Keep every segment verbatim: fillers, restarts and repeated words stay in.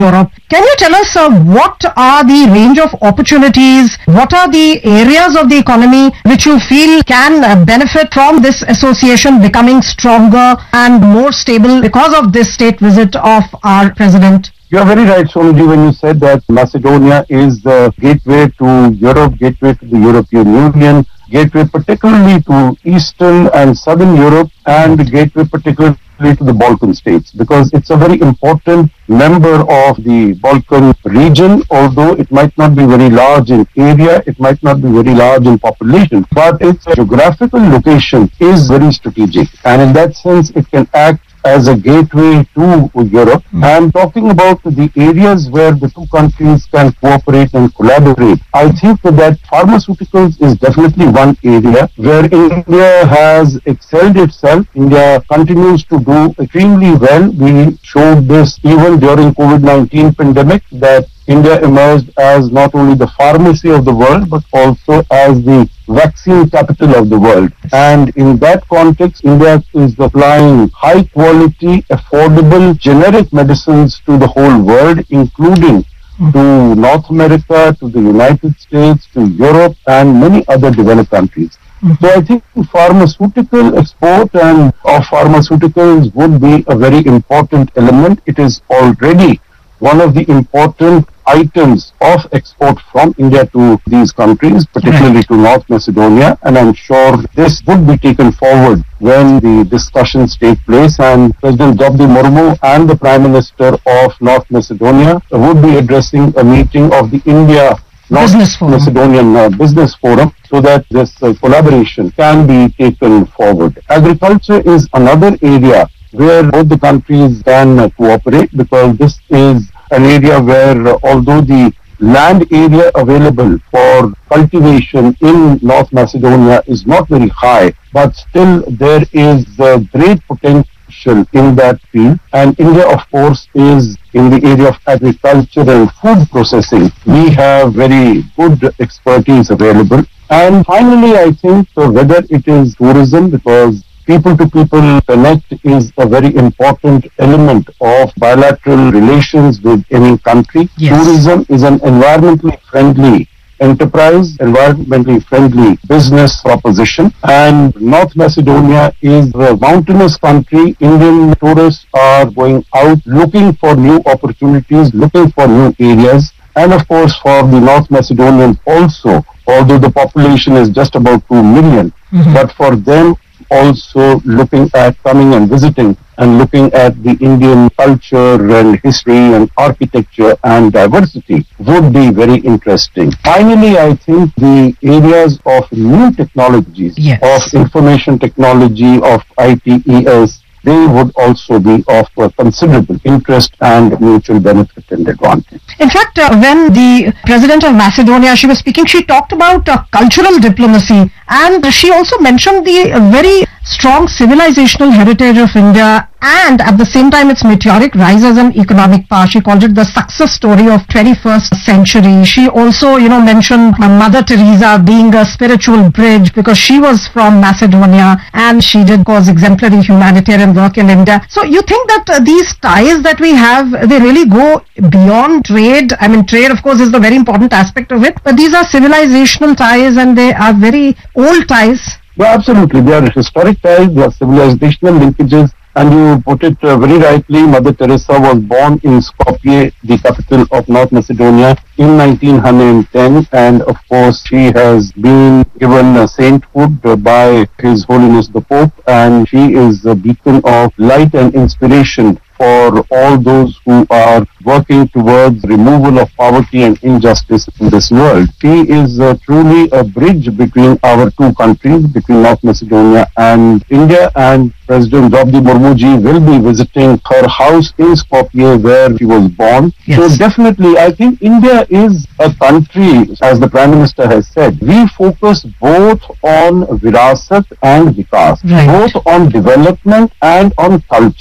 Europe. Can you tell us uh, what are the range of opportunities? What are the areas of the economy which you feel can uh, benefit from this association becoming stronger and more stable because of this state visit of our president? You are very right, Sonji, when you said that Macedonia is the gateway to Europe, gateway to the European Union, gateway particularly to Eastern and Southern Europe, and gateway particularly to the Balkan states, because it's a very important member of the Balkan region, although it might not be very large in area, it might not be very large in population, but its geographical location is very strategic, and in that sense it can act as a gateway to Europe. Mm. I'm talking about the areas where the two countries can cooperate and collaborate. I think that pharmaceuticals is definitely one area where India has excelled itself. India continues to do extremely well. We showed this even during COVID nineteen pandemic, that India emerged as not only the pharmacy of the world, but also as the vaccine capital of the world. And in that context, India is applying high quality, affordable, generic medicines to the whole world, including to North America, to the United States, to Europe, and many other developed countries. So I think pharmaceutical export and of pharmaceuticals would be a very important element. It is already one of the important items of export from India to these countries, particularly right. to North Macedonia, and I'm sure this would be taken forward when the discussions take place, and President Draupadi Murmu and the Prime Minister of North Macedonia would be addressing a meeting of the India North Macedonian uh, Business Forum, so that this uh, collaboration can be taken forward. Agriculture is another area where both the countries can uh, cooperate, because this is an area where uh, although the land area available for cultivation in North Macedonia is not very high, but still there is uh, great potential in that field, and India of course is in the area of agriculture and food processing. We have very good expertise available. And finally, I think uh, whether it is tourism, because people-to-people connect is a very important element of bilateral relations with any country. Yes. Tourism is an environmentally friendly enterprise, environmentally friendly business proposition, and North Macedonia is a mountainous country. Indian tourists are going out looking for new opportunities, looking for new areas, and of course for the North Macedonians also, although the population is just about two million, mm-hmm. but for them also looking at coming and visiting and looking at the Indian culture and history and architecture and diversity would be very interesting. Finally, I think the areas of new technologies, yes. of information technology, of I T E S, they would also be of uh, considerable interest and mutual benefit and advantage. In fact, uh, when the President of Macedonia, she was speaking, she talked about uh, cultural diplomacy, and she also mentioned the uh, very strong civilizational heritage of India, and at the same time its meteoric rise as an economic power. She called it the success story of twenty-first century. She also, you know, mentioned Mother Teresa being a spiritual bridge, because she was from Macedonia and she did cause exemplary humanitarian work in India. So you think that uh, these ties that we have, they really go beyond trade? I mean, trade of course is the very important aspect of it, but these are civilizational ties and they are very old ties. Well, absolutely. They are historic ties, they are civilizational linkages, and you put it uh, very rightly. Mother Teresa was born in Skopje, the capital of North Macedonia, in nineteen ten, and of course she has been given uh, sainthood uh, by His Holiness the Pope, and she is a beacon of light and inspiration for all those who are working towards removal of poverty and injustice in this world. She is uh, truly a bridge between our two countries, between North Macedonia and India, and President Draupadi Murmu ji will be visiting her house in Skopje where she was born. Yes. So definitely, I think India is a country, as the Prime Minister has said, we focus both on virasat and vikas, right. both on development and on culture.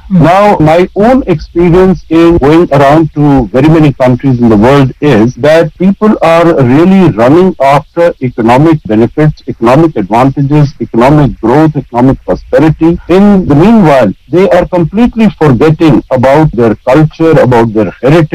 Now, my own experience in going around to very many countries in the world is that people are really running after economic benefits, economic advantages, economic growth, economic prosperity. In the meanwhile, they are completely forgetting about their culture, about their heritage,